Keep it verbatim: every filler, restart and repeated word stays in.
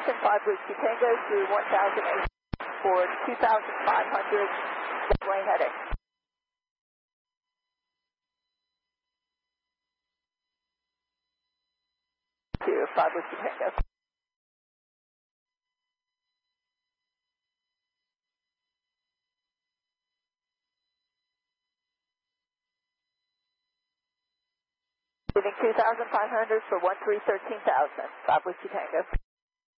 destination, five Whiskey Tango through one thousand eight for two thousand five hundred, lane heading. To five Whiskey Tango. Giving two thousand five hundred for one three thirteen thousand, five Whiskey Tango.